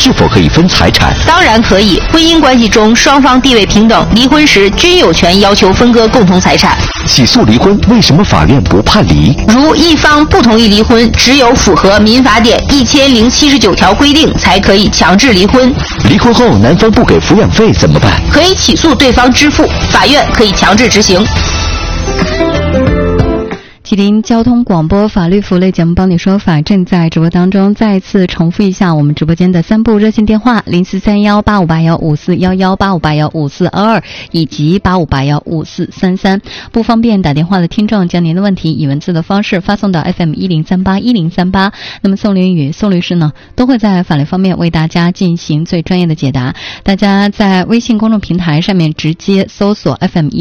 是否可以分财产？ 当然可以，婚姻关系中双方地位平等，离婚时均有权要求分割共同财产。 起诉离婚，为什么法院不判离？ 如一方不同意离婚，只有符合民法典1079条规定，才可以强制离婚。 离婚后，男方不给抚养费怎么办？ 可以起诉对方支付，法院可以强制执行。 吉林交通广播法律服务类节目帮你说法正在直播当中，再次重复一下我们直播间的3部热线电话：04318581541185815422以及85815433。不方便打电话的听众，将您的问题以文字的方式发送到 FM10381038。那么宋林与宋律师呢，都会在法律方面为大家进行最专业的解答。大家在微信公众平台上面直接搜索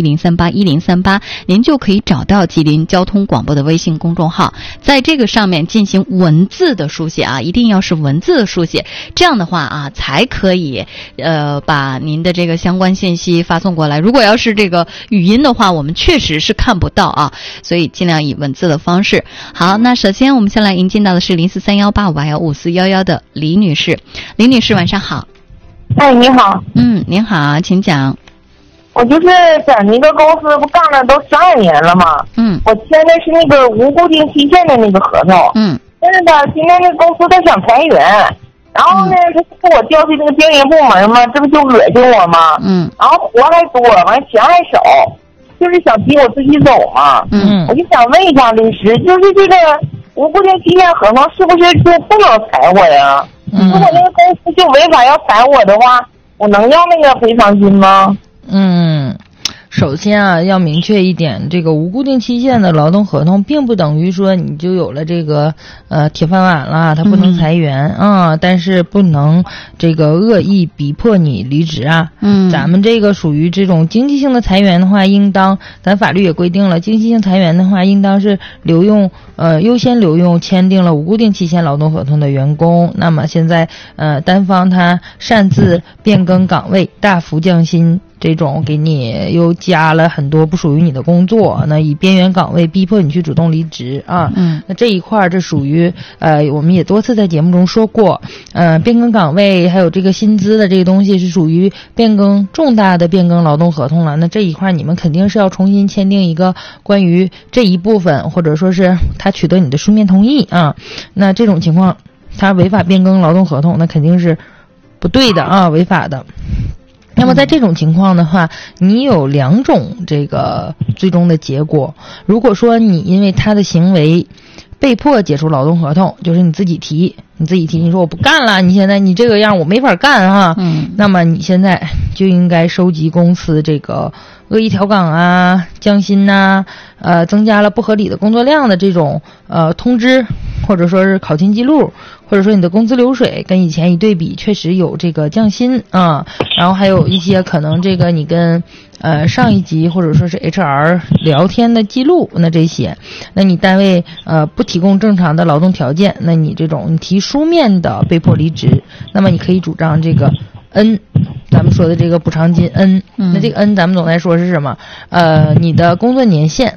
FM10381038，您就可以找到吉林交通广播的微信公众号，在这个上面进行文字的书写啊，一定要是文字的书写，这样的话啊，才可以把您的这个相关信息发送过来。如果要是这个语音的话，我们确实是看不到啊，所以尽量以文字的方式。好，那首先我们先来迎进到的是043185815411的李女士。李女士晚上好。 哎，你好。 您好，请讲。 我就是在那个公司不干了都12年了吗？我签的是那个无固定期限的那个合同。但是呢，今天那公司他想裁员，然后呢，他给我调去那个边缘部门嘛，这不就恶心我吗？然后活还多，完钱还少，就是想逼我自己走嘛。我就想问一下律师，就是这个无固定期限合同是不是就不能裁我呀？如果那个公司就违法要裁我的话，我能要那个赔偿金吗？ 首先啊，要明确一点，这个无固定期限的劳动合同并不等于说你就有了这个铁饭碗了，它不能裁员但是不能这个恶意逼迫你离职啊。咱们这个属于这种经济性的裁员的话，应当咱法律也规定了，经济性裁员的话，应当是优先留用签订了无固定期限劳动合同的员工。那么现在单方他擅自变更岗位，大幅降薪，这种给你又加了很多不属于你的工作，那以边缘岗位逼迫你去主动离职啊。那这一块这属于我们也多次在节目中说过，变更岗位还有这个薪资的这个东西是属于重大的变更劳动合同了。那这一块你们肯定是要重新签订一个关于这一部分，或者说是他取得你的书面同意啊。那这种情况他违法变更劳动合同，那肯定是不对的啊，违法的。那么在这种情况的话，你有2种这个最终的结果。如果说你因为他的行为被迫解除劳动合同，就是你自己提，你说我不干了，你现在你这个样我没法干哈。那么你现在就应该收集公司这个恶意调岗啊、降薪呐、增加了不合理的工作量的这种通知，或者说是考勤记录，或者说你的工资流水跟以前一对比，确实有这个降薪啊。然后还有一些可能这个你跟上一级或者说是 HR 聊天的记录，那这些，那你单位不提供正常的劳动条件，那你这种你提书面的被迫离职，那么你可以主张这个N， 咱们说的这个补偿金 N。那这个 N 咱们总来说是什么？你的工作年限，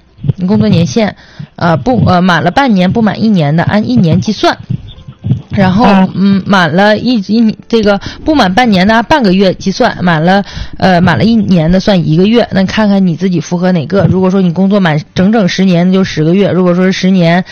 满了半年不满1年的按1年计算。然后满了这个不满半年的按半个月计算，满了1年的算1个月。那看看你自己符合哪个。如果说你工作满整10年，那就10个月；如果说是10年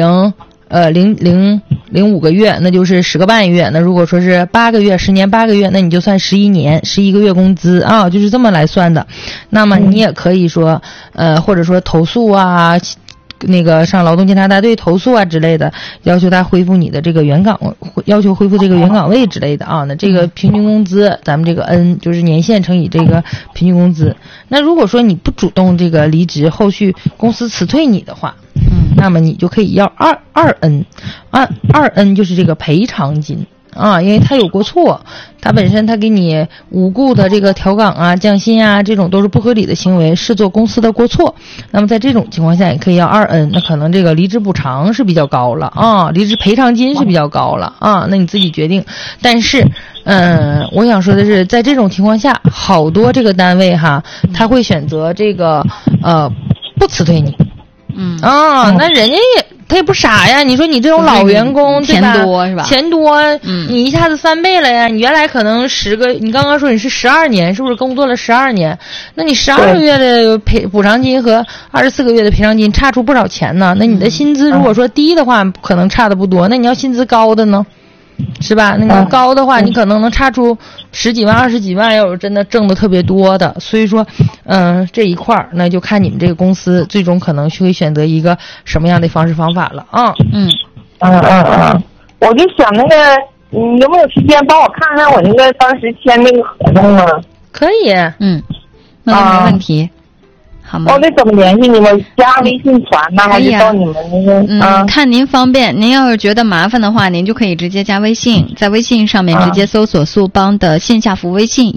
0.05个月，那就是10个半月。那如果说是8个月，10年8个月，那你就算11年11个月工资啊，就是这么来算的。那么你也可以说或者说投诉啊，那个上劳动监察大队投诉啊之类的，要求他恢复你的这个要求恢复这个原岗位之类的啊。那这个平均工资，咱们这个 N 就是年限乘以这个平均工资。那如果说你不主动这个离职，后续公司辞退你的话，那么你就可以要2N，2N 就是这个赔偿金。因为他有过错，他本身他给你无故的这个调岗啊、降薪啊，这种都是不合理的行为，视作公司的过错。那么在这种情况下，也可以要2N，那可能这个离职补偿是比较高了啊，离职赔偿金是比较高了啊，那你自己决定。但是，我想说的是，在这种情况下，好多这个单位哈，他会选择这个不辞退你。那人家也他也不傻呀。你说你这种老员工， 钱多是吧？ 钱多，你一下子翻倍了呀。你原来可能你刚刚说你是12年，是不是工作了12年？那你12个月的补偿金和24个月的赔偿金差出不少钱呢。那你的薪资如果说低的话，可能差的不多。那你要薪资高的呢？是吧？那你高的话，你可能能差出10几万、20几万，要有真的挣的特别多的。所以说，这一块儿，那就看你们这个公司最终可能会选择一个什么样的方式方法了啊。 我就想那个，你有没有时间帮我看看我那个当时签那个合同啊？ 可以， 那没问题。好吗？ 那怎么联系你们？加微信传呢，还是到你们那个？ 看您方便。您要是觉得麻烦的话，您就可以直接加微信，在微信上面直接搜索苏邦的线下服务微信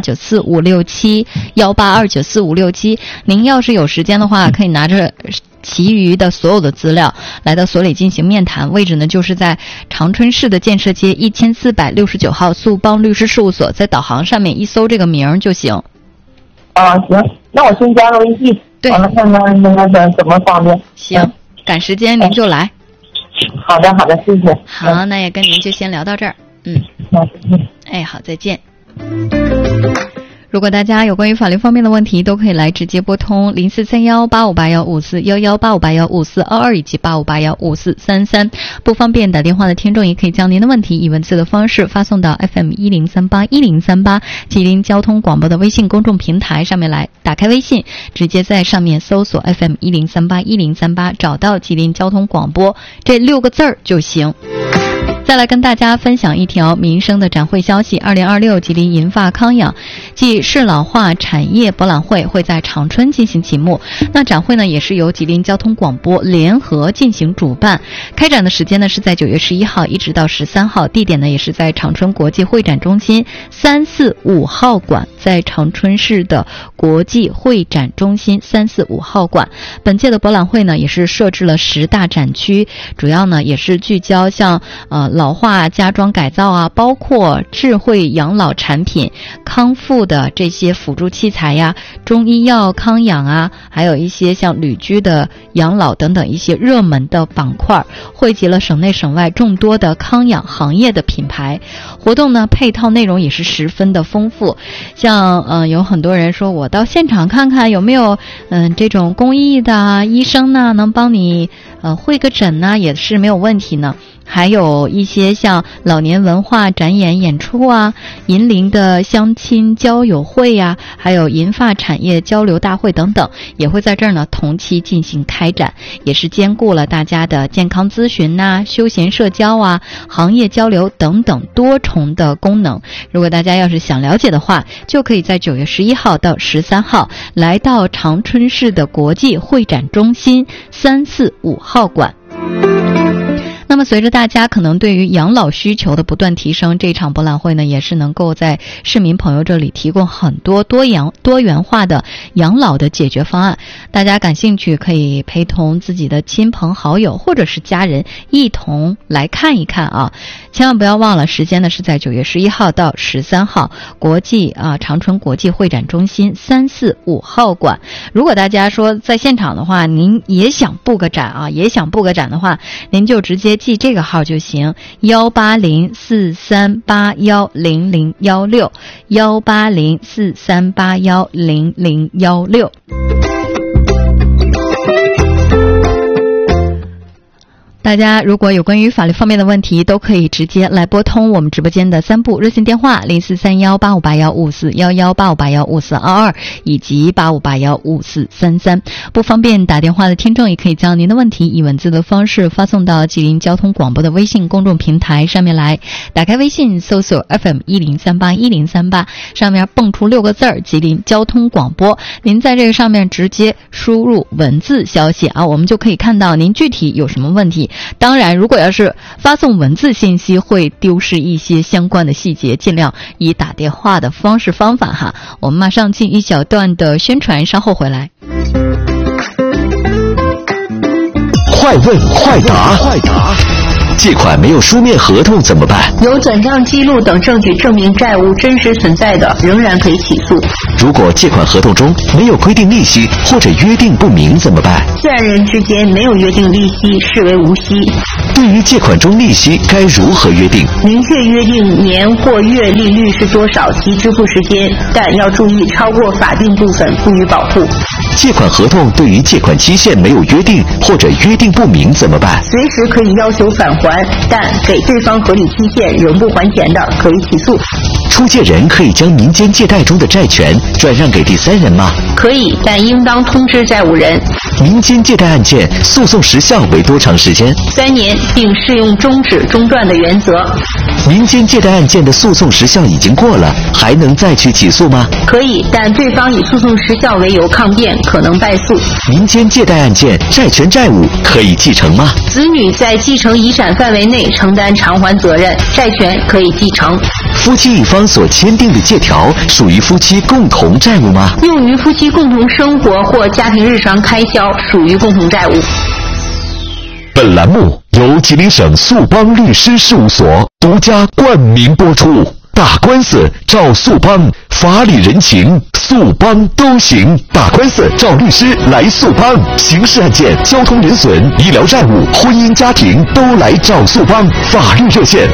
182945567，182945567。您要是有时间的话，可以拿着其余的所有的资料来到所里进行面谈，位置呢就是在长春市的建设街1469号苏邦律师事务所，在导航上面一搜这个名就行。 行，那我先加个微信， 对， 完了看看那个怎么方便。 行，赶时间您就来。 好的，谢谢。 好，那也跟您就先聊到这儿。好，再见。如果大家有关于法律方面的问题，都可以来直接拨通04318581541185815422以及85815433。不方便打电话的听众，也可以将您的问题以文字的方式发送到 FM10381038吉林交通广播的微信公众平台上面来。打开微信，直接在上面搜索 FM10381038，找到吉林交通广播这6个字儿就行。再来跟大家分享一条民生的展会消息：2026吉林银发康养暨适老化产业博览会会在长春进行启幕。那展会呢，也是由吉林交通广播联合进行主办。开展的时间呢是在9月11号一直到13号，地点呢也是在长春国际会展中心345号馆，在长春市的国际会展中心345号馆。本届的博览会呢也是设置了10大展区，主要呢也是聚焦像老化家装改造啊，包括智慧养老产品、康复的这些辅助器材呀、中医药康养啊，还有一些像旅居的养老等等一些热门的板块，汇集了省内省外众多的康养行业的品牌。活动呢配套内容也是十分的丰富，像有很多人说我到现场看看有没有这种公益的医生呢能帮你会个诊呢，也是没有问题呢。还有一些像老年文化展演演出啊，银龄的相亲交友会呀，还有银发产业交流大会等等，也会在这儿呢同期进行开展，也是兼顾了大家的健康咨询呐、休闲社交啊、行业交流等等多重的功能。如果大家要是想了解的话，就可以在9月11号到13号来到长春市的国际会展中心345号馆。那么随着大家可能对于养老需求的不断提升，这场博览会呢也是能够在市民朋友这里提供很多多元化的养老的解决方案。大家感兴趣可以陪同自己的亲朋好友或者是家人一同来看一看啊！千万不要忘了，时间呢是在9月11号到13号，长春国际会展中心345号馆。如果大家说在现场的话，您也想布个展的话，您就直接记这个号就行，18043810016 18043810016。大家如果有关于法律方面的问题，都可以直接来拨通我们直播间的3部热线电话：043185815411，11858154222以及85815433。不方便打电话的听众，也可以将您的问题以文字的方式发送到吉林交通广播的微信公众平台上面来。打开微信搜索 FM10381038，上面蹦出6个字儿吉林交通广播，您在这个上面直接输入文字消息啊，我们就可以看到您具体有什么问题。当然如果要是发送文字信息会丢失一些相关的细节，尽量以打电话的方式方法哈。我们马上进一小段的宣传，稍后回来。 快问快答， 借款没有书面合同怎么办？ 有转账记录等证据证明债务真实存在的，仍然可以起诉。 如果借款合同中没有规定利息或者约定不明怎么办？ 自然人之间没有约定利息，视为无息。 对于借款中利息该如何约定？ 明确约定年或月利率是多少及支付时间，但要注意超过法定部分不予保护。 借款合同对于借款期限没有约定或者约定不明怎么办？ 随时可以要求返还，但给对方合理期限仍不还钱的，可以起诉。 出借人可以将民间借贷中的债权转让给第三人吗？ 可以，但应当通知债务人。 民间借贷案件诉讼时效为多长时间 ？3年，并适用终止中断的原则。 民间借贷案件的诉讼时效已经过了，还能再去起诉吗？ 可以，但对方以诉讼时效为由抗辩，可能败诉。 民间借贷案件债权债务可以继承吗？ 子女在继承遗产范围内承担偿还责任，债权可以继承。 夫妻一方所签订的借条属于夫妻共同债务吗？ 用于夫妻共同生活或家庭日常开销，属于共同债务。 本栏目由吉林省速邦律师事务所独家冠名播出。打官司找速邦，法理人情速邦都行。打官司找律师来速邦，刑事案件、交通人损、医疗债务、婚姻家庭都来找速邦。法律热线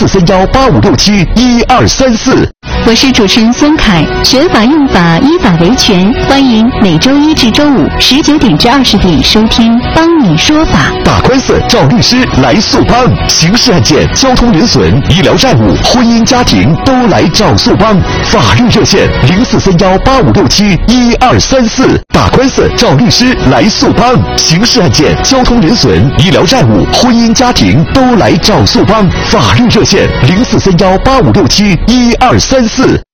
043185671234。 我是主持人孙凯，学法用法，依法维权。欢迎每周一至周五19点至20点收听《帮你说法》。 打官司找律师来速邦，刑事案件、交通人损、医疗债务、婚姻家庭都来找速邦。法律热线043185671234。打官司找律师来速邦，刑事案件、交通人损、医疗债务、婚姻家庭都来找速邦。法律热线043185671234。